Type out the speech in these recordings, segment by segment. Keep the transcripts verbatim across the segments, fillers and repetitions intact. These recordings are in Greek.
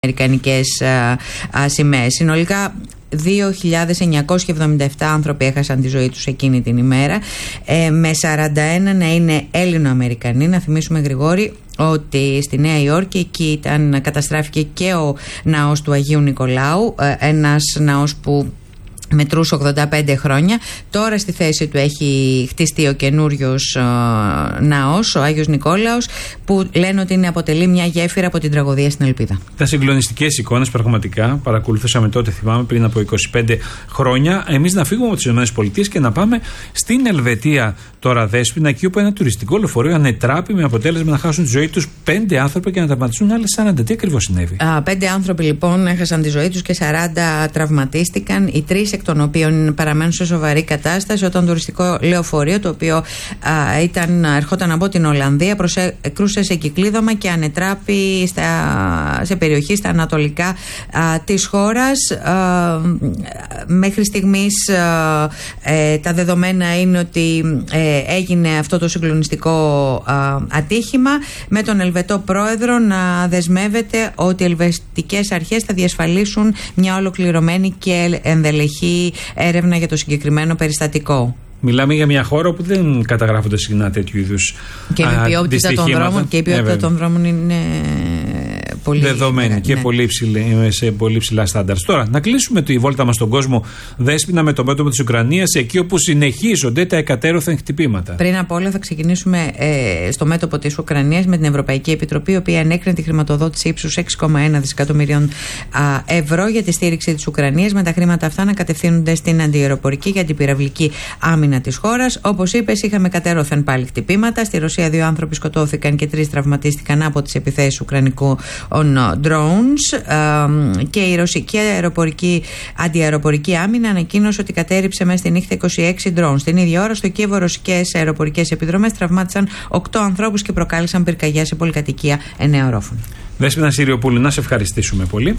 αμερικανικές σημαίες. Συνολικά δύο χιλιάδες εννιακόσιοι εβδομήντα επτά άνθρωποι έχασαν τη ζωή τους εκείνη την ημέρα, ε, με σαράντα ένα να είναι Έλληνο-Αμερικανοί. Να θυμίσουμε, Γρηγόρη, ότι στη Νέα Υόρκη εκεί ήταν, καταστράφηκε και ο ναός του Αγίου Νικολάου, ε, ένας ναός που μετρούσε ογδόντα πέντε χρόνια. Τώρα στη θέση του έχει χτιστεί ο καινούριος ε, ναός, ο Άγιος Νικόλαος, που λένε ότι είναι, αποτελεί μια γέφυρα από την τραγωδία στην ελπίδα. Ήταν συγκλονιστικές εικόνες, πραγματικά. Παρακολουθούσαμε τότε, θυμάμαι, πριν από είκοσι πέντε χρόνια. Εμείς να φύγουμε από τις ΗΠΑ και να πάμε στην Ελβετία τώρα, Δέσποινα, εκεί όπου ένα τουριστικό λεωφορείο ανετράπη με αποτέλεσμα να χάσουν τη ζωή τους πέντε άνθρωποι και να τραυματιστούν άλλες σαράντα. Τι ακριβώς συνέβη? Α, πέντε άνθρωποι λοιπόν έχασαν τη ζωή τους και σαράντα τραυματίστηκαν. Οι τρεις εκ των οποίων παραμένουν σε σοβαρή κατάσταση, όταν το τουριστικό λεωφορείο, το οποίο α, ήταν, ερχόταν από την Ολλανδία, κρούσε σε κυκλίδωμα και ανετράπη στα, σε περιοχή στα ανατολικά α, της χώρας. Α, μέχρι στιγμής α, ε, τα δεδομένα είναι ότι ε, έγινε αυτό το συγκλονιστικό α, ατύχημα, με τον Ελβετό πρόεδρο να δεσμεύεται ότι οι ελβετικές αρχές θα διασφαλίσουν μια ολοκληρωμένη και ενδελεχή έρευνα για το συγκεκριμένο περιστατικό. Μιλάμε για μια χώρα που δεν καταγράφονται συχνά τέτοιου είδους και η ποιότητα των δρόμων, και η ποιότητα των δρόμων είναι πολύ δεδομένη, ναι, και ναι. πολύ ψηλή, σε πολύ ψηλά στάνταρ. Τώρα, να κλείσουμε τη βόλτα μας στον κόσμο, Δέσποινα, με το μέτωπο της Ουκρανίας, εκεί όπου συνεχίζονται τα εκατέρωθεν χτυπήματα. Πριν από όλα, θα ξεκινήσουμε ε, στο μέτωπο της Ουκρανίας με την Ευρωπαϊκή Επιτροπή, η οποία ανέκρινε τη χρηματοδότηση ύψους έξι κόμμα ένα δισεκατομμυρίων ευρώ για τη στήριξη της Ουκρανίας, με τα χρήματα αυτά να κατευθύνονται στην αντιαεροπορική και αντιπυραυλική άμυνα της χώρας. Όπως είπες, είχαμε κατέρωθεν πάλι χτυπήματα. Στη Ρωσία δύο άνθρωποι σκοτώθηκαν και τρεις τραυματίστηκαν από τις επιθέσεις ουκρανικού drones, και η ρωσική αεροπορική, αντιαεροπορική άμυνα ανακοίνωσε ότι κατέρριψε μέσα στη νύχτα είκοσι έξι drones. Την ίδια ώρα στο Κίεβο ρωσικές αεροπορικές επιδρομές τραυμάτισαν οκτώ ανθρώπους και προκάλεσαν πυρκαγιά σε πολυκατοικία εννέα ορόφων. Δέσποινα Συριοπούλου, να σε ευχαριστήσουμε πολύ.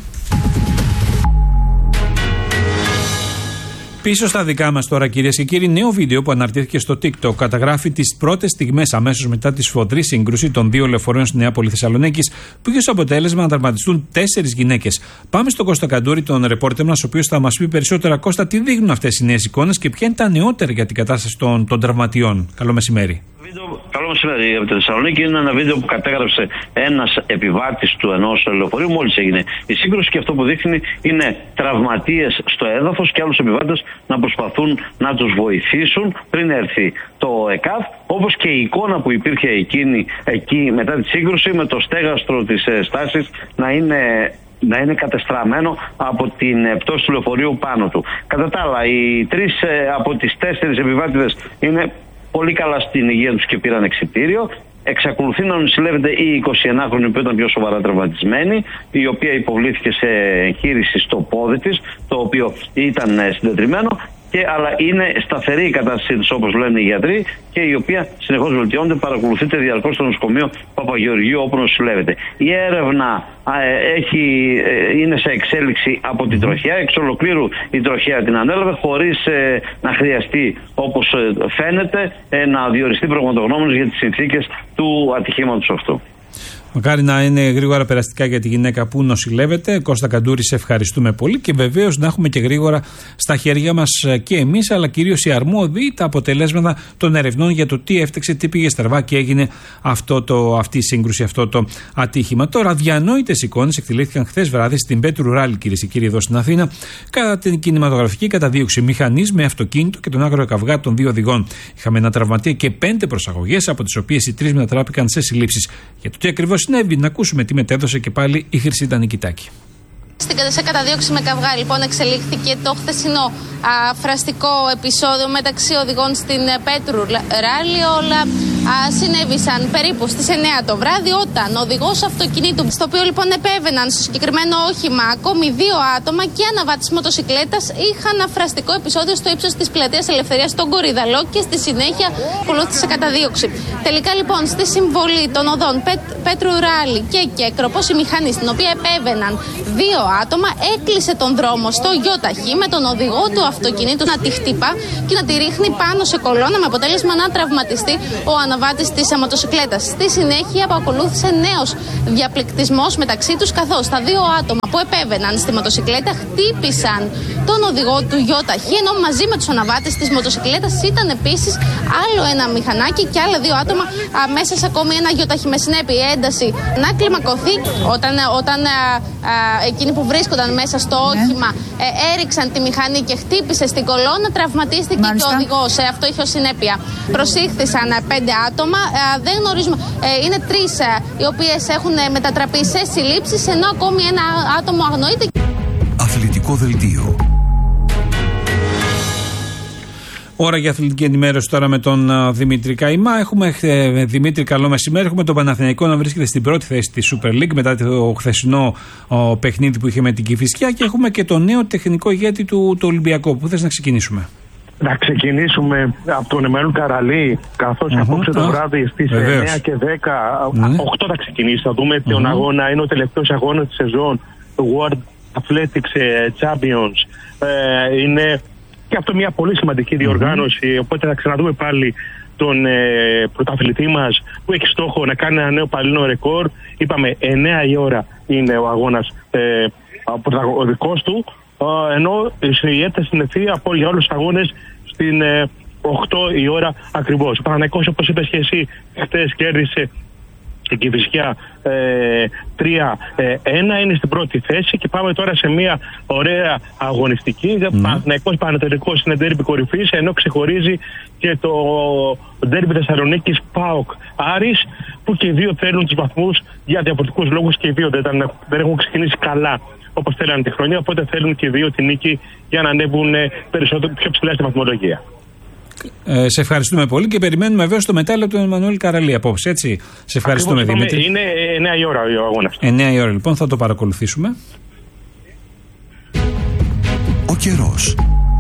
Πίσω στα δικά μας τώρα, κυρίες και κύριοι, νέο βίντεο που αναρτήθηκε στο TikTok καταγράφει τις πρώτες στιγμές αμέσως μετά τη σφοδρή σύγκρουση των δύο λεωφορείων στη Νέα Πόλη Θεσσαλονίκης, που είχε ως αποτέλεσμα να τραυματιστούν τέσσερις γυναίκες. Πάμε στον Κώστα Καντούρη, τον ρεπόρτερ μας, ο οποίος θα μας πει περισσότερα. Κώστα, τι δείχνουν αυτές οι νέες εικόνες και ποια είναι τα νεότερα για την κατάσταση των, των τραυματιών? Καλό μεσημέρι. Καλό μεσημέρι από τη Θεσσαλονίκη. Είναι ένα βίντεο που κατέγραψε ένας επιβάτης του ενός λεωφορείου μόλις έγινε η σύγκρουση, και αυτό που δείχνει είναι τραυματίες στο έδαφος και άλλους επιβάτες να προσπαθούν να τους βοηθήσουν πριν έρθει το ΕΚΑΒ, όπως και η εικόνα που υπήρχε εκείνη, εκεί μετά τη σύγκρουση, με το στέγαστρο της στάσης να είναι να είναι κατεστραμμένο από την πτώση του λεωφορείου πάνω του. Κατά τα άλλα, οι τρεις από τις τέσσερις επιβάτηδες είναι πολύ καλά στην υγεία τους και πήραν εξιτήριο. Εξακολουθεί να νοσηλεύεται η εικοσιενάχρονη που ήταν πιο σοβαρά τραυματισμένη, η οποία υποβλήθηκε σε εγχείρηση στο πόδι της, το οποίο ήταν συντετριμμένο. Και, αλλά είναι σταθερή η κατάστασή της, όπως λένε οι γιατροί, και η οποία συνεχώς βελτιώνεται, παρακολουθείται διαρκώς στο νοσοκομείο Παπαγεωργίου, όπου νοσηλεύεται. Η έρευνα α, έχει, είναι σε εξέλιξη από την τροχέα, εξ ολοκλήρου η τροχέα την ανέλαβε, χωρίς ε, να χρειαστεί, όπως ε, φαίνεται, ε, να διοριστεί πραγματογνώμονας για τις συνθήκες του ατυχήματος αυτού. Μακάρι να είναι γρήγορα περαστικά για τη γυναίκα που νοσηλεύεται. Κώστα Καντούρη, σε ευχαριστούμε πολύ, και βεβαίως να έχουμε και γρήγορα στα χέρια μας και εμείς, αλλά κυρίως οι αρμόδιοι, τα αποτελέσματα των ερευνών για το τι έφταξε, τι πήγε στραβά και έγινε αυτό το, αυτή η σύγκρουση, αυτό το ατύχημα. Τώρα, αδιανόητες εικόνες εκτελήθηκαν χθες βράδυ στην Πέτρου Ράλι, κυρίες και κύριοι, εδώ στην Αθήνα, κατά την κινηματογραφική καταδίωξη μηχανής με αυτοκίνητο και τον άγριο καυγά των δύο οδηγών. Είχαμε ένα τραυματία και πέντε προσαγωγές, από τις οποίες οι τρεις μετατράπηκαν σε συλλήψεις. Για το τι ακριβώς συνέβη, να ακούσουμε τι μετέδωσε και πάλι η Χρυσίτα Νικητάκη. Σε καταδίωξη με καυγά, λοιπόν, εξελίχθηκε το χθεσινό α, φραστικό επεισόδιο μεταξύ οδηγών στην Πέτρου Ράλι. Όλα α, συνέβησαν περίπου στις εννέα το βράδυ, όταν ο οδηγός αυτοκινήτου, στο οποίο λοιπόν επέβαιναν στο συγκεκριμένο όχημα ακόμη δύο άτομα, και αναβάτης μοτοσικλέτας, είχαν φραστικό επεισόδιο στο ύψος της πλατείας Ελευθερίας στον Κορυδαλό, και στη συνέχεια ακολούθησε καταδίωξη. Τελικά λοιπόν, στη συμβολή των οδών Πέτ, Πέτρου Ράλι και Κέκροπος, η μηχανή στην οποία επέβαιναν δύο άτομα έκλεισε τον δρόμο στο ΙΟΤΑΧΗ, με τον οδηγό του αυτοκινήτου να τη χτύπα και να τη ρίχνει πάνω σε κολόνα, με αποτέλεσμα να τραυματιστεί ο αναβάτης της μοτοσυκλέτας. Στη συνέχεια ακολούθησε νέος διαπληκτισμός μεταξύ τους, καθώς τα δύο άτομα που επέβαιναν στη μοτοσυκλέτα χτύπησαν τον οδηγό του γιοταχή, ενώ μαζί με τους αναβάτες της μοτοσυκλέτας ήταν επίσης άλλο ένα μηχανάκι και άλλα δύο άτομα α, μέσα σε ακόμη ένα γιοταχή, με συνέπεια η ένταση να κλιμακωθεί όταν, όταν α, α, εκείνοι που βρίσκονταν μέσα στο όχημα ε, έριξαν τη μηχανή και χτύπησε στην κολόνα, τραυματίστηκε Μάλιστα. και ο οδηγός. Ε, αυτό είχε ως συνέπεια. Προσήχθησαν ε, πέντε άτομα, ε, δεν γνωρίζουμε, ε, είναι τρεις ε, οι οποίες έχουν ε, μετατραπεί σε συλλήψεις, ενώ ακόμη ένα άτομο αγνοείται. Αθλητικό δελτίο. Ώρα για αθλητική ενημέρωση τώρα με τον uh, Δημήτρη Καϊμά. Έχουμε, ε, Δημήτρη, καλό μεσημέρι. Έχουμε τον Παναθηναϊκό να βρίσκεται στην πρώτη θέση της Super League μετά το χθεσινό ο, παιχνίδι που είχε με την Κηφισιά, και έχουμε και τον νέο τεχνικό ηγέτη του, του Ολυμπιακού. Πού θες να ξεκινήσουμε? Να ξεκινήσουμε από τον Εμμανουήλ Καραλή, καθώς mm-hmm. απόψε το βράδυ στις εννιά και δέκα, mm-hmm. οκτώ θα ξεκινήσει. Θα δούμε mm-hmm. τον αγώνα, είναι ο τελευταίος αγώνας της σεζόν, το World Athletics Champions. Ε, είναι και αυτό μια πολύ σημαντική διοργάνωση, mm-hmm. οπότε θα ξαναδούμε πάλι τον ε, πρωταθλητή μας που έχει στόχο να κάνει ένα νέο παλινό ρεκόρ. Είπαμε εννιά η ώρα είναι ο αγώνας ε, ο δικός του, ε, ενώ η ένταση είναι ευθεία από για όλους τους αγώνες στην ε, οκτώ η ώρα ακριβώς. Ο Παναθηναϊκός, όπως είπες και εσύ, χτες κέρδισε την Κηφισιά ε, τρία ένα, είναι στην πρώτη θέση, και πάμε τώρα σε μια ωραία αγωνιστική. Mm. Παναθηναϊκός Πανετολικός είναι ντέρμπι κορυφής, ενώ ξεχωρίζει και το ντέρμπι Θεσσαλονίκης ΠΑΟΚ Άρης, που και οι δύο θέλουν τους βαθμούς για διαφορετικούς λόγους, και οι δύο δεν, δεν έχουν ξεκινήσει καλά όπως θέλανε τη χρονιά, οπότε θέλουν και οι δύο την νίκη για να ανέβουν περισσότερο, πιο ψηλά στη βαθμολογία. Ε, σε ευχαριστούμε πολύ και περιμένουμε βέβαια στο μετάλλιο του Εμμανουήλ Καραλή απόψε, έτσι. Σε ευχαριστούμε, Ακριβώς, Δημήτρη. Είναι εννιά η ώρα ο αγώνας. εννιά η ώρα λοιπόν, θα το παρακολουθήσουμε. Ο καιρός.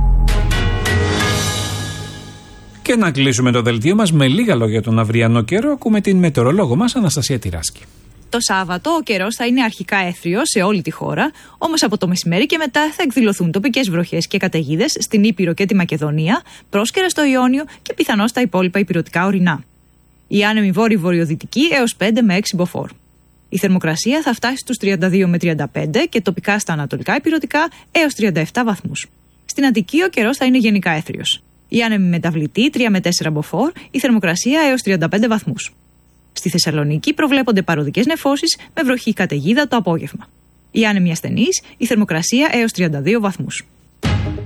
Και να κλείσουμε το δελτίο μας με λίγα λόγια για τον αυριανό καιρό. Ακούμε την μετεωρολόγο μας Αναστασία Τυράσκη. Το Σάββατο ο καιρός θα είναι αρχικά έθριος σε όλη τη χώρα, όμως από το μεσημέρι και μετά θα εκδηλωθούν τοπικές βροχές και καταιγίδες στην Ήπειρο και τη Μακεδονία, πρόσκαιρα στο Ιόνιο και πιθανώς στα υπόλοιπα ηπειρωτικά ορεινά. Η άνεμη βόρειο-βορειοδυτική έως πέντε με έξι μποφόρ. Η θερμοκρασία θα φτάσει στους τριάντα δύο με τριάντα πέντε και τοπικά στα ανατολικά ηπειρωτικά έως τριάντα επτά βαθμούς. Στην Αττική ο καιρός θα είναι γενικά έθριος. Η άνεμη μεταβλητή τρία με τέσσερα μποφόρ, η θερμοκρασία έως τριάντα πέντε βαθμούς. Στη Θεσσαλονίκη προβλέπονται παροδικές νεφώσεις με βροχή καταιγίδα το απόγευμα. Η άνεμη ασθενής, η θερμοκρασία έως τριάντα δύο βαθμούς.